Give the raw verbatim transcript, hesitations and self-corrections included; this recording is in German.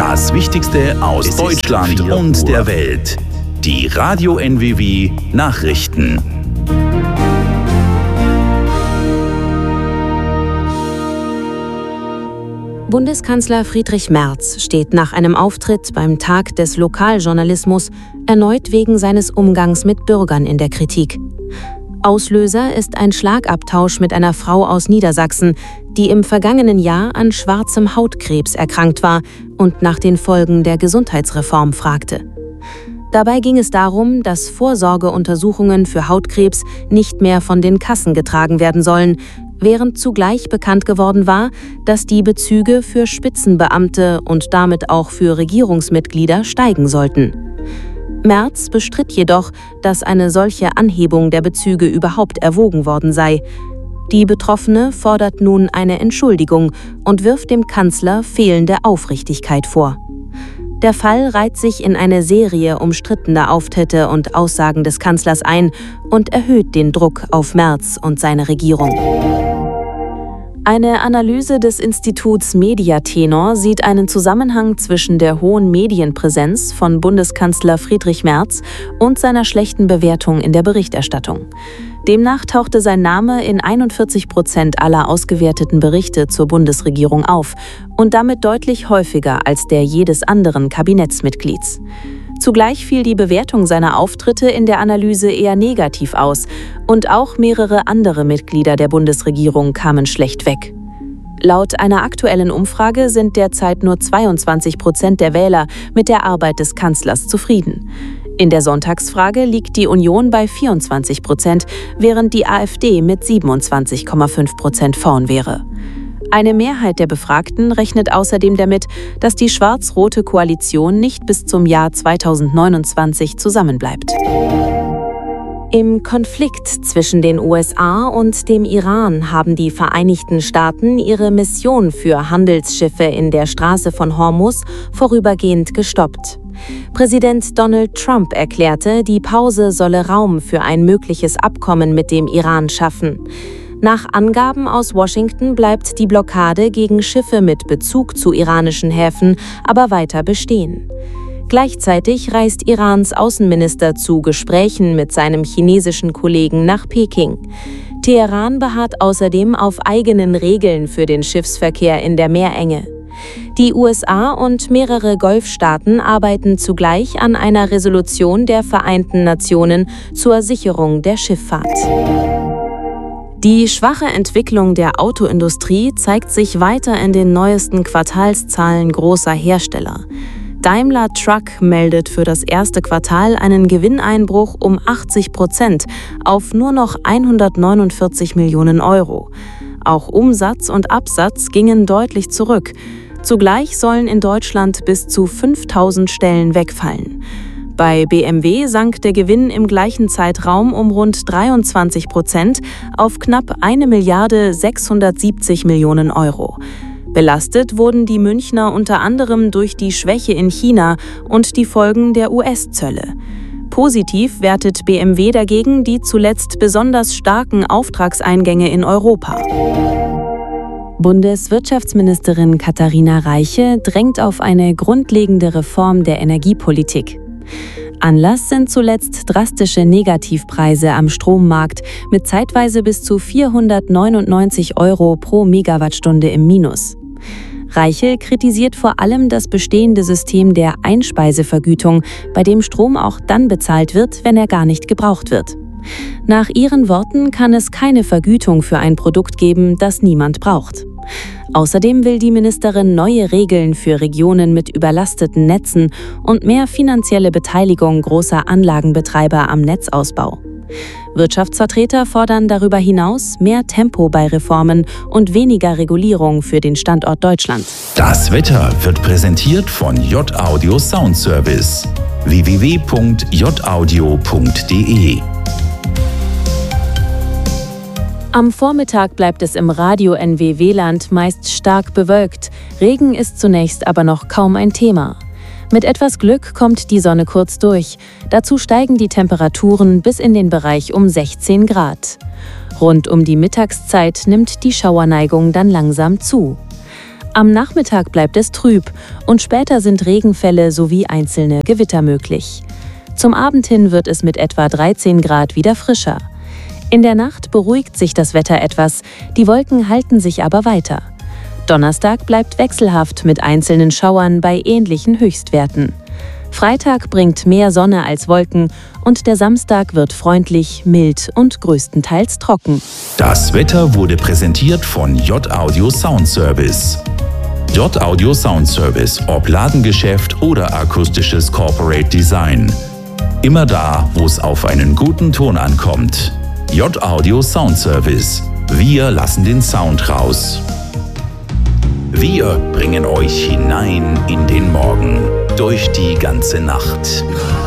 Das Wichtigste aus Deutschland und der Welt. Die Radio N W W Nachrichten. Bundeskanzler Friedrich Merz steht nach einem Auftritt beim Tag des Lokaljournalismus erneut wegen seines Umgangs mit Bürgern in der Kritik. Auslöser ist ein Schlagabtausch mit einer Frau aus Niedersachsen, die im vergangenen Jahr an schwarzem Hautkrebs erkrankt war und nach den Folgen der Gesundheitsreform fragte. Dabei ging es darum, dass Vorsorgeuntersuchungen für Hautkrebs nicht mehr von den Kassen getragen werden sollen, während zugleich bekannt geworden war, dass die Bezüge für Spitzenbeamte und damit auch für Regierungsmitglieder steigen sollten. Merz bestritt jedoch, dass eine solche Anhebung der Bezüge überhaupt erwogen worden sei. Die Betroffene fordert nun eine Entschuldigung und wirft dem Kanzler fehlende Aufrichtigkeit vor. Der Fall reiht sich in eine Serie umstrittener Auftritte und Aussagen des Kanzlers ein und erhöht den Druck auf Merz und seine Regierung. Eine Analyse des Instituts Mediatenor sieht einen Zusammenhang zwischen der hohen Medienpräsenz von Bundeskanzler Friedrich Merz und seiner schlechten Bewertung in der Berichterstattung. Demnach tauchte sein Name in einundvierzig Prozent aller ausgewerteten Berichte zur Bundesregierung auf und damit deutlich häufiger als der jedes anderen Kabinettsmitglieds. Zugleich fiel die Bewertung seiner Auftritte in der Analyse eher negativ aus und auch mehrere andere Mitglieder der Bundesregierung kamen schlecht weg. Laut einer aktuellen Umfrage sind derzeit nur zweiundzwanzig Prozent der Wähler mit der Arbeit des Kanzlers zufrieden. In der Sonntagsfrage liegt die Union bei vierundzwanzig Prozent, während die AfD mit siebenundzwanzig Komma fünf Prozent vorn wäre. Eine Mehrheit der Befragten rechnet außerdem damit, dass die schwarz-rote Koalition nicht bis zum Jahr zweitausendneunundzwanzig zusammenbleibt. Im Konflikt zwischen den U S A und dem Iran haben die Vereinigten Staaten ihre Mission für Handelsschiffe in der Straße von Hormuz vorübergehend gestoppt. Präsident Donald Trump erklärte, die Pause solle Raum für ein mögliches Abkommen mit dem Iran schaffen. Nach Angaben aus Washington bleibt die Blockade gegen Schiffe mit Bezug zu iranischen Häfen aber weiter bestehen. Gleichzeitig reist Irans Außenminister zu Gesprächen mit seinem chinesischen Kollegen nach Peking. Teheran beharrt außerdem auf eigenen Regeln für den Schiffsverkehr in der Meerenge. Die U S A und mehrere Golfstaaten arbeiten zugleich an einer Resolution der Vereinten Nationen zur Sicherung der Schifffahrt. Die schwache Entwicklung der Autoindustrie zeigt sich weiter in den neuesten Quartalszahlen großer Hersteller. Daimler Truck meldet für das erste Quartal einen Gewinneinbruch um achtzig Prozent auf nur noch hundertneunundvierzig Millionen Euro. Auch Umsatz und Absatz gingen deutlich zurück. Zugleich sollen in Deutschland bis zu fünftausend Stellen wegfallen. Bei B M W sank der Gewinn im gleichen Zeitraum um rund dreiundzwanzig Prozent auf knapp eine Milliarde sechshundertsiebzig Millionen Euro. Belastet wurden die Münchner unter anderem durch die Schwäche in China und die Folgen der U S-Zölle. Positiv wertet B M W dagegen die zuletzt besonders starken Auftragseingänge in Europa. Bundeswirtschaftsministerin Katharina Reiche drängt auf eine grundlegende Reform der Energiepolitik. Anlass sind zuletzt drastische Negativpreise am Strommarkt mit zeitweise bis zu vierhundertneunundneunzig Euro pro Megawattstunde im Minus. Reiche kritisiert vor allem das bestehende System der Einspeisevergütung, bei dem Strom auch dann bezahlt wird, wenn er gar nicht gebraucht wird. Nach ihren Worten kann es keine Vergütung für ein Produkt geben, das niemand braucht. Außerdem will die Ministerin neue Regeln für Regionen mit überlasteten Netzen und mehr finanzielle Beteiligung großer Anlagenbetreiber am Netzausbau. Wirtschaftsvertreter fordern darüber hinaus mehr Tempo bei Reformen und weniger Regulierung für den Standort Deutschland. Das Wetter wird präsentiert von J-Audio Sound Service. w w w punkt j audio punkt d e Am Vormittag bleibt es im Radio N W W-Land meist stark bewölkt. Regen ist zunächst aber noch kaum ein Thema. Mit etwas Glück kommt die Sonne kurz durch. Dazu steigen die Temperaturen bis in den Bereich um sechzehn Grad. Rund um die Mittagszeit nimmt die Schauerneigung dann langsam zu. Am Nachmittag bleibt es trüb und später sind Regenfälle sowie einzelne Gewitter möglich. Zum Abend hin wird es mit etwa dreizehn Grad wieder frischer. In der Nacht beruhigt sich das Wetter etwas, die Wolken halten sich aber weiter. Donnerstag bleibt wechselhaft mit einzelnen Schauern bei ähnlichen Höchstwerten. Freitag bringt mehr Sonne als Wolken und der Samstag wird freundlich, mild und größtenteils trocken. Das Wetter wurde präsentiert von J-Audio Sound Service. J-Audio Sound Service, ob Ladengeschäft oder akustisches Corporate Design. Immer da, wo es auf einen guten Ton ankommt. J-Audio Sound Service. Wir lassen den Sound raus. Wir bringen euch hinein in den Morgen, durch die ganze Nacht.